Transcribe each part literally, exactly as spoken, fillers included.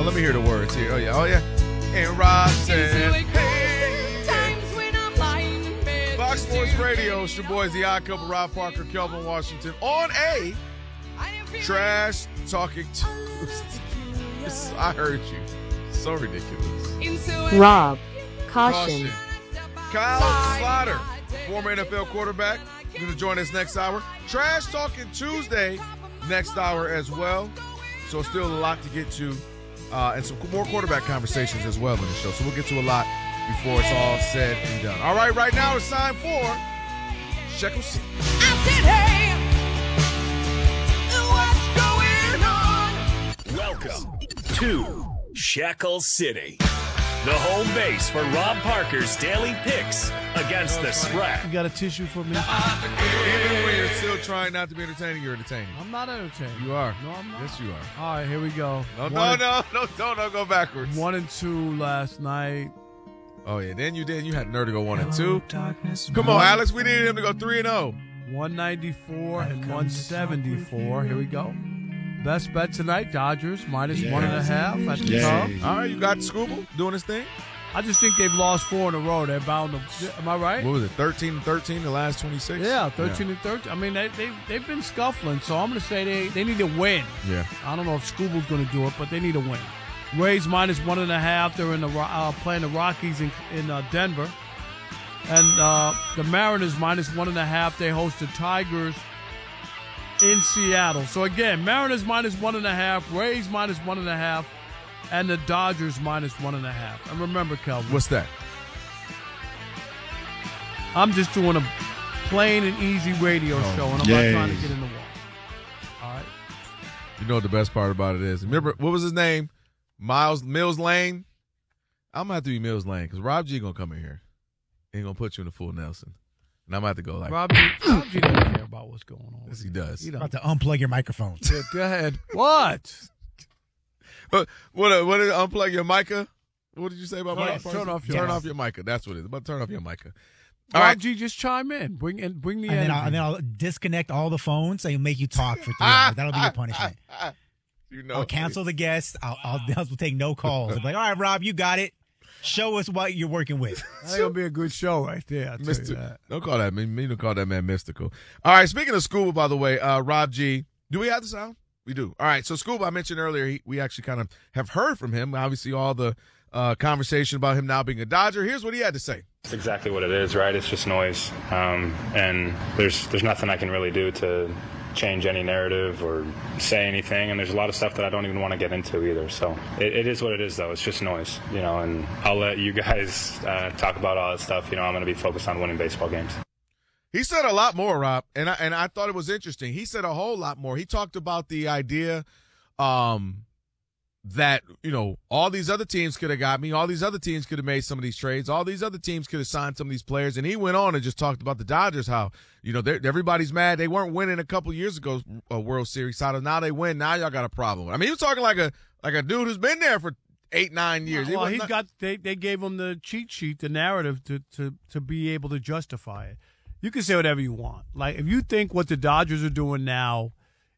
let me hear the words here. Oh, yeah. Oh, yeah. And Rob said, Fox Sports Radio, it's your boys, the Odd Couple, Rob Parker, Kelvin Washington, on a Trash Talking Tuesday. I heard you. So ridiculous. Rob, caution. Caution. Kyle Sloter, former N F L quarterback, going to join us next hour. Trash Talking Tuesday next hour as well. So still a lot to get to, uh, and some more quarterback conversations as well in the show. So we'll get to a lot before it's all said and done. All right, right now it's time for Shekel City. I said, hey, what's going on? Welcome to Shekel City, the home base for Rob Parker's daily picks against the spread. You got a tissue for me? Even when you're still trying not to be entertaining, you're entertaining. I'm not entertaining. You are. No, I'm not. Yes, you are. All right, here we go. No, One no, and- no, no, don't, don't go backwards. One and two last night. Oh, yeah, then you did. You had nerve to go one and two. Come on, Alex. We needed him to go three and oh. one ninety-four and one seventy-four. Here we go. Best bet tonight, Dodgers minus Yeah. one and a half at the Yeah. top. All right, you got Scooble doing his thing. I just think they've lost four in a row. They're bound to. Am I right? What was it, thirteen and thirteen, the last twenty-six? Yeah, thirteen and thirteen. I mean, they, they, they've been scuffling, so I'm going to say they, they need to win. Yeah. I don't know if Scooble's going to do it, but they need to win. Rays minus one and a half. They're in the uh, playing the Rockies in, in uh, Denver. And uh, the Mariners minus one and a half. They host the Tigers in Seattle. So, again, Mariners minus one and a half. Rays minus one and a half. And the Dodgers minus one and a half. And remember, Kelvin. What's that? I'm just doing a plain and easy radio Oh, show, and I'm yay. not trying to get in the wall. All right? You know what the best part about it is? Remember, what was his name? Miles Mills Lane? I'm going to have to be Mills Lane because Rob G going to come in here. He going to put you in the full Nelson. And I'm going to have to go like, Rob, Rob G doesn't care about what's going on. yes, he does. He About doesn't. to unplug your microphones. Yeah, go ahead. What? What, what, uh, what did unplug your mica? What did you say about Turn Micah off- turn Parsons? off your Turn mic. off your mica. That's what it is. About to turn off your mica. All Rob right. G, just chime in. Bring in, bring the And then, energy. I'll, and then I'll disconnect all the phones and make you talk for three hours. That'll be your punishment. You know, I'll cancel the guest. I'll, I'll, I'll take no calls. I'll be like, all right, Rob, you got it. Show us what you're working with. That's going to be a good show right there. I'll tell you Mister that. Don't call that man. Me don't call that man mystical. All right. Speaking of Scuba, by the way, uh, Rob G. Do we have the sound? We do. All right. So Scuba, I mentioned earlier, he, we actually kind of have heard from him. Obviously, all the uh, conversation about him now being a Dodger. Here's what he had to say. It's exactly what it is, right? It's just noise, um, and there's there's nothing I can really do to change any narrative or say anything. And there's a lot of stuff that I don't even want to get into either. So it, it is what it is, though. It's just noise, you know. And I'll let you guys uh, talk about all that stuff. You know, I'm going to be focused on winning baseball games. He said a lot more, Rob, and I, and I thought it was interesting. He said a whole lot more. He talked about the idea um, that, you know, all these other teams could have got me. All these other teams could have made some of these trades. All these other teams could have signed some of these players. And he went on and just talked about the Dodgers, how, you know, everybody's mad. They weren't winning a couple years ago, a World Series title. Now they win. Now y'all got a problem. I mean, he was talking like a like a dude who's been there for eight, nine years. Well, he he's not- got. They, they gave him the cheat sheet, the narrative to, to, to be able to justify it. You can say whatever you want. Like, if you think what the Dodgers are doing now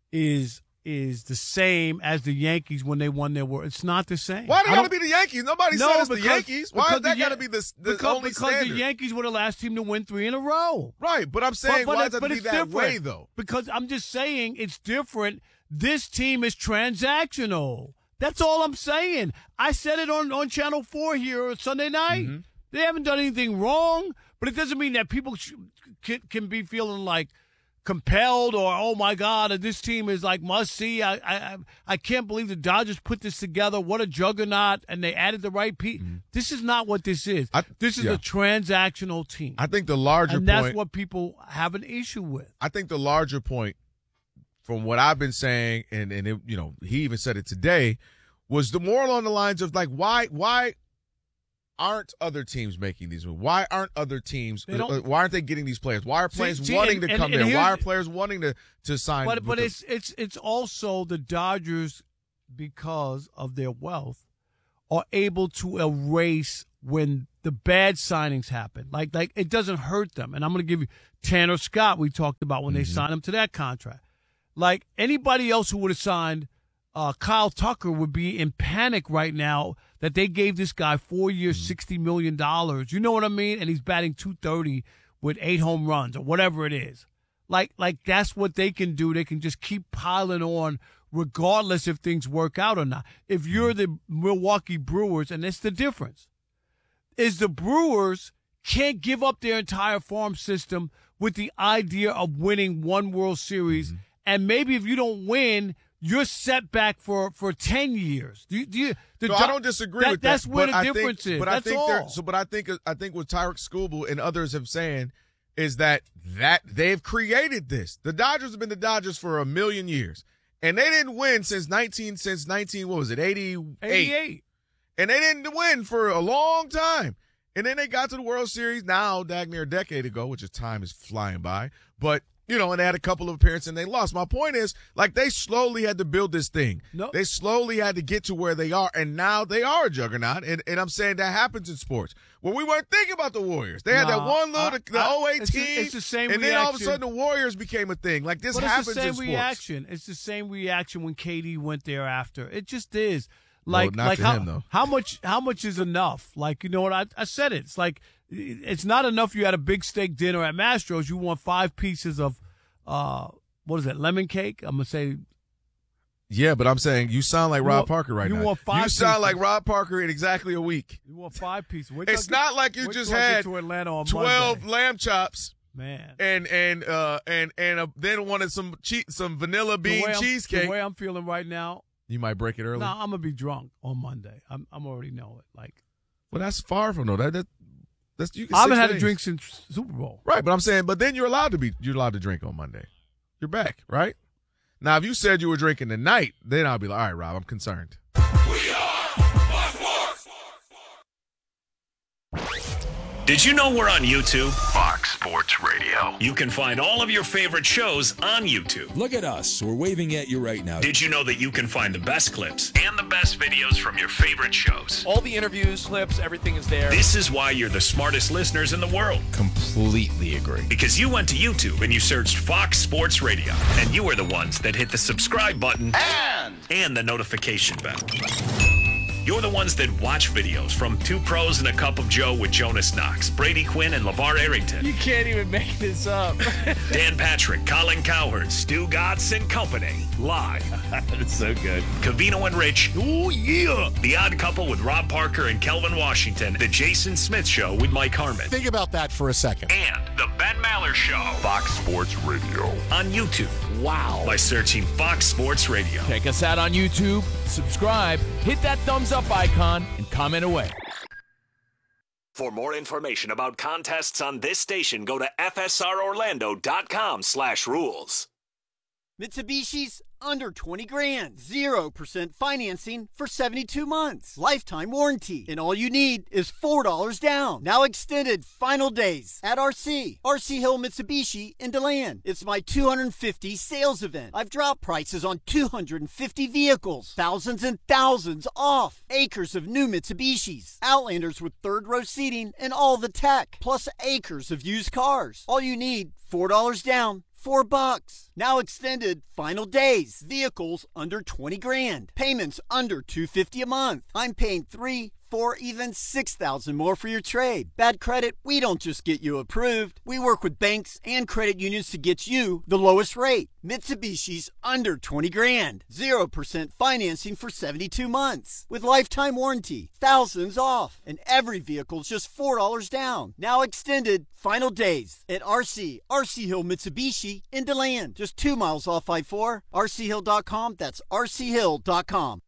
is is the same as the Yankees when they won their World, it's not the same. Why do I it got to don't- be the Yankees? Nobody No, said it's the because- Yankees. Why because is that the got to Yan- be the, the because, only because standard? the Yankees were the last team to win three in a row. Right, but I'm saying, But- but why it- does it but be it's that different. way, though? Because I'm just saying it's different. This team is transactional. That's all I'm saying. I said it on, on Channel four here Sunday night. Mm-hmm. They haven't done anything wrong, but it doesn't mean that people sh- can, can be feeling like compelled or, oh, my God, this team is like must-see. I, I I can't believe the Dodgers put this together. What a juggernaut, and they added the right people. Mm-hmm. This is not what this is. I- this is yeah. a transactional team. I think the larger and point. that's what people have an issue with. I think the larger point, from what I've been saying, and and it, you know, he even said it today, was the more along the lines of like, why why aren't other teams making these moves? Why aren't other teams? They don't- uh, why aren't they getting these players? Why are See- players see, wanting and- to come and- and there? Why here's- are players wanting to to sign? But with but the- it's it's it's also the Dodgers, because of their wealth, are able to erase when the bad signings happen. Like like it doesn't hurt them. And I'm going to give you Tanner Scott. We talked about when they signed him to that contract. Like anybody else who would have signed uh, Kyle Tucker would be in panic right now that they gave this guy four years, sixty million dollars. You know what I mean? And he's batting two thirty with eight home runs or whatever it is. Like, like that's what they can do. They can just keep piling on regardless if things work out or not. If you're the Milwaukee Brewers, and it's the difference, is the Brewers can't give up their entire farm system with the idea of winning one World Series. Mm-hmm. And maybe if you don't win, you're set back for, for ten years. Do you, do you, the, no, I don't disagree that, with that. That's where the I difference think, is. But that's I think all. So, but I think I think what Tyreek Skubal and others have saying is that that they've created this. The Dodgers have been the Dodgers for a million years, and they didn't win since nineteen since nineteen. What was it? eighty-eight. eighty-eight. And they didn't win for a long time. And then they got to the World Series now, dag near a decade ago, which is time is flying by. But, you know, and they had a couple of appearances and they lost. My point is, like, they slowly had to build this thing. Nope. They slowly had to get to where they are, and now they are a juggernaut. And, and I'm saying that happens in sports. Well, we weren't thinking about the Warriors. They had No, that one little, I- the I- oh eight it's the- team, it's the same and then all of a reaction. sudden the Warriors became a thing. Like, this But happens it's the same in sports. reaction. It's the same reaction when K D went there after. It just is. Like, Well, not like to how, him, though. how much how much is enough? Like, you know what? I, I said it. It's like, it's not enough you had a big steak dinner at Mastro's. You want five pieces of, uh, what is it, lemon cake? I'm going to say. Yeah, but I'm saying you sound like You Rob want- Parker right you now. want five you sound pieces. like Rob Parker in exactly a week. You want five pieces. Wait It's till I not like you wait just till I get had to Atlanta on twelve Monday. lamb chops Man. and and uh and and uh, then wanted some che- some vanilla The bean way I'm- cheesecake. The way I'm feeling right now, You might break it early. no, I'm going to be drunk on Monday. I'm I'm already know it. Like, Well, that's far from no. That, that that's you. Can I haven't six had a days. drink since Super Bowl. Right, but I'm saying, but then you're allowed to be. You're allowed to drink on Monday. You're back, right? Now, if you said you were drinking tonight, then I'll be like, all right, Rob, I'm concerned. Did you know we're on YouTube? Fox Sports Radio. You can find all of your favorite shows on YouTube. Look at us. We're waving at you right now. Did you know that you can find the best clips and the best videos from your favorite shows? All the interviews, clips, everything is there. This is why you're the smartest listeners in the world. Completely agree. Because you went to YouTube and you searched Fox Sports Radio, and you are the ones that hit the subscribe button And and the notification bell. You're the ones that watch videos from Two Pros and a Cup of Joe with Jonas Knox, Brady Quinn, and LeVar Arrington. You can't even make this up. Dan Patrick, Colin Cowherd, Stu Gatz and Company. Live. That's so good. Cavino and Rich. Oh, yeah. The Odd Couple with Rob Parker and Kelvin Washington. The Jason Smith Show with Mike Harmon. Think about that for a second. And the Ben Maller Show. Fox Sports Radio. On YouTube. Wow. By searching Fox Sports Radio. Check us out on YouTube, subscribe, hit that thumbs up icon, and comment away. For more information about contests on this station, go to F S R Orlando dot com slash rules. Mitsubishi's under twenty grand. zero percent financing for seventy-two months. Lifetime warranty. And all you need is four dollars down. Now extended final days at R C. R C Hill Mitsubishi in DeLand. It's my two hundred fifty sales event. I've dropped prices on two hundred fifty vehicles. Thousands and thousands off. Acres of new Mitsubishis. Outlanders with third row seating and all the tech. Plus acres of used cars. All you need, four dollars down. Four bucks. Now extended final days. Vehicles under twenty grand. Payments under two hundred fifty a month. I'm paying three, four, even six thousand more for your trade. Bad credit? We don't just get you approved. We work with banks and credit unions to get you the lowest rate. Mitsubishi's under twenty grand. Zero percent financing for seventy-two months with lifetime warranty. Thousands off, and every vehicle's just four dollars down. Now extended final days at R C R C Hill Mitsubishi in DeLand, just two miles off I four. R C hill dot com. That's R C hill dot com.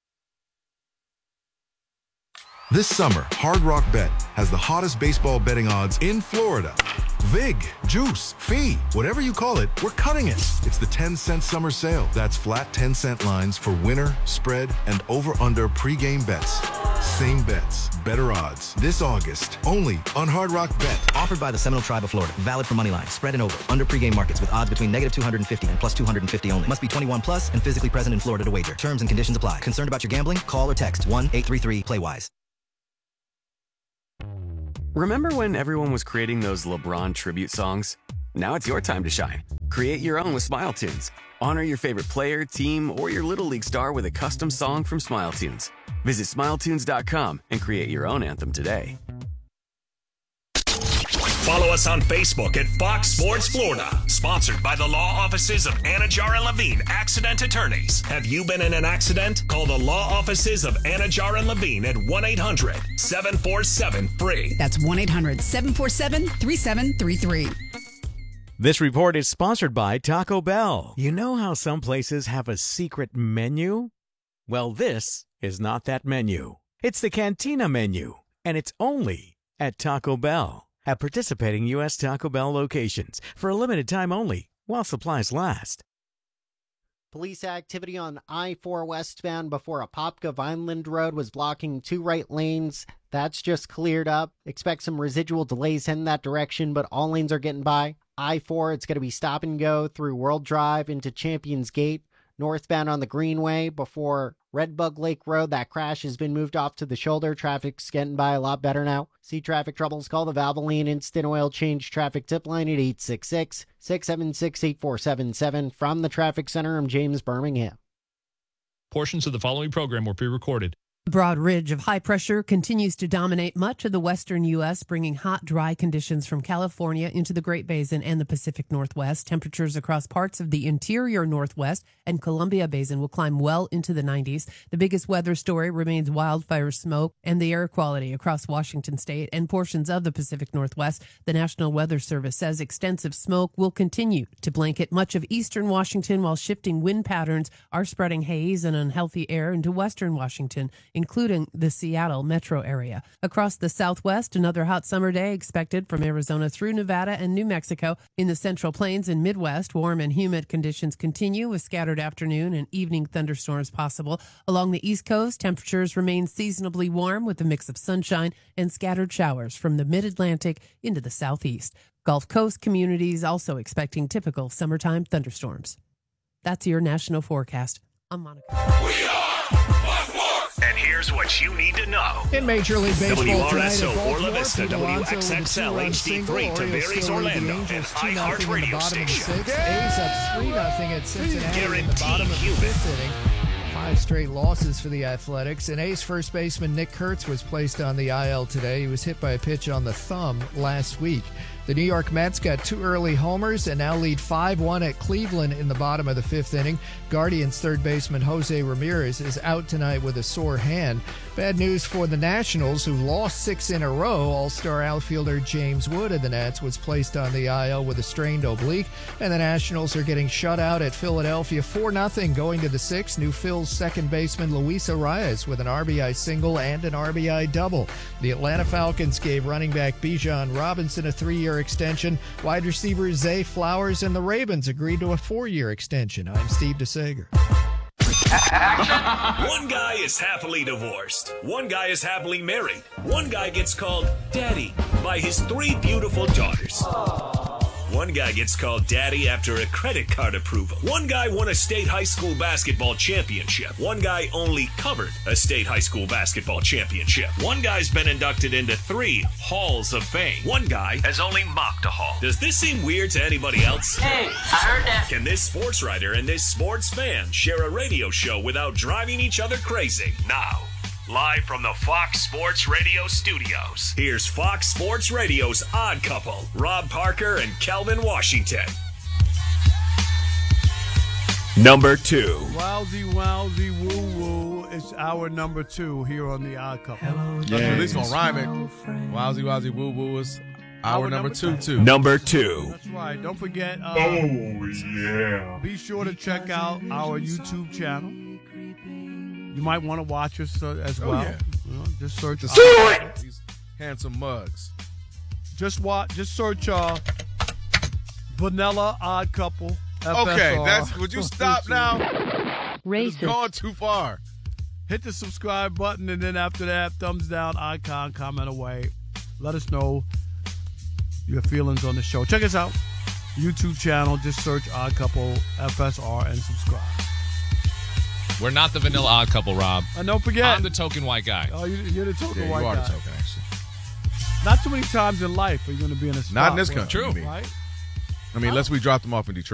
This summer, Hard Rock Bet has the hottest baseball betting odds in Florida. Vig, Juice, Fee, whatever you call it, we're cutting it. It's the ten cent summer sale. That's flat ten cent lines for winner, spread, and over-under pregame bets. Same bets, better odds. This August, only on Hard Rock Bet. Offered by the Seminole Tribe of Florida. Valid for moneyline, spread and over. Under pregame markets with odds between negative two hundred fifty and plus two hundred fifty only. Must be twenty-one plus and physically present in Florida to wager. Terms and conditions apply. Concerned about your gambling? Call or text one eight three three play wise. Remember when everyone was creating those LeBron tribute songs? Now it's your time to shine. Create your own with Smile Tunes. Honor your favorite player, team, or your Little League star with a custom song from Smile Tunes. Visit smile tunes dot com and create your own anthem today. Follow us on Facebook at Fox Sports Florida. Sponsored by the law offices of Anajar and Levine, accident attorneys. Have you been in an accident? Call the law offices of Anajar and Levine at one eight hundred seven four seven free. That's one eight hundred seven four seven three seven three three. This report is sponsored by Taco Bell. You know how some places have a secret menu? Well, this is not that menu. It's the Cantina menu, and it's only at Taco Bell. At participating U S Taco Bell locations for a limited time only while supplies last. Police activity on I four westbound before Apopka Vineland Road was blocking two right lanes. That's just cleared up. Expect some residual delays in that direction, but all lanes are getting by. I four, it's going to be stop and go through World Drive into Champions Gate. Northbound on the Greenway before Redbug Lake Road. That crash has been moved off to the shoulder. Traffic's getting by a lot better now. See traffic troubles? Call the Valvoline Instant Oil Change Traffic Tip Line at eight six six, six seven six, eight four seven seven. From the Traffic Center, I'm James Birmingham. Portions of the following program were pre-recorded. A broad ridge of high pressure continues to dominate much of the western U S, bringing hot, dry conditions from California into the Great Basin and the Pacific Northwest. Temperatures across parts of the interior Northwest and Columbia Basin will climb well into the nineties. The biggest weather story remains wildfire smoke and the air quality across Washington state and portions of the Pacific Northwest. The National Weather Service says extensive smoke will continue to blanket much of eastern Washington, while shifting wind patterns are spreading haze and unhealthy air into western Washington, including the Seattle metro area. Across the Southwest, another hot summer day expected from Arizona through Nevada and New Mexico. In the Central Plains and Midwest, warm and humid conditions continue with scattered afternoon and evening thunderstorms possible. Along the East Coast, temperatures remain seasonably warm with a mix of sunshine and scattered showers from the mid-Atlantic into the southeast. Gulf Coast communities also expecting typical summertime thunderstorms. That's your national forecast. I'm Monica. We are And here's what you need to know. In Major League Baseball W R tonight S O at Orla Baltimore, Vista, Pete W Alonso X X L, with a H D three, two-run single. Tavares Orioles Orlando, still lead and the Angels two iHeart nothing in the Radio bottom of the Station. sixth. A's up three nothing at Cincinnati in the Guaranteed bottom of the human. fifth inning. Five straight losses for the Athletics. And A's first baseman Nick Kurtz was placed on the I L today. He was hit by a pitch on the thumb last week. The New York Mets got two early homers and now lead five one at Cleveland in the bottom of the fifth inning. Guardians third baseman Jose Ramirez is out tonight with a sore hand. Bad news for the Nationals, who lost six in a row. All-star outfielder James Wood of the Nats was placed on the I L with a strained oblique. And the Nationals are getting shut out at Philadelphia four nothing going to the sixth. New Phil's second baseman Luis Arias with an R B I single and an R B I double. The Atlanta Falcons gave running back Bijan Robinson a three-year extension. Wide receiver Zay Flowers and the Ravens agreed to a four-year extension. I'm Steve DeSager. One guy is happily divorced. One guy is happily married. One guy gets called Daddy by his three beautiful daughters. One guy gets called Daddy after a credit card approval. One guy won a state high school basketball championship. One guy only covered a state high school basketball championship. One guy's been inducted into three halls of fame. One guy has only mocked a hall. Does this seem weird to anybody else? Hey, I heard that. Can this sports writer and this sports fan share a radio show without driving each other crazy? Now, live from the Fox Sports Radio studios, here's Fox Sports Radio's Odd Couple, Rob Parker and Kelvin Washington. Number two. Wowsy, wowsy, woo, woo. It's our number two here on the Odd Couple. Yeah, at least gonna rhyme it. Wowsy, wowsy, woo, woo is our, our number, number two, too. Number two. That's right. Don't forget. Uh, oh, yeah. Be sure to check out our YouTube channel. You might want to watch us uh, as well. Oh, yeah. You know, just search. Just uh, these handsome mugs. Just watch. Just search uh, Vanilla Odd Couple. F S R. Okay, that's. Would you stop now? Racist. It's gone too far. Hit the subscribe button, and then after that, thumbs down, icon, comment away. Let us know your feelings on the show. Check us out. YouTube channel. Just search Odd Couple F S R and subscribe. We're not the vanilla odd couple, Rob. And don't forget, I'm the token white guy. Oh, you, you're the token yeah, white you are guy. the token, actually. Not too many times in life are you going to be in a spot. Not in this where, country. True. Right? I mean, unless we dropped them off in Detroit.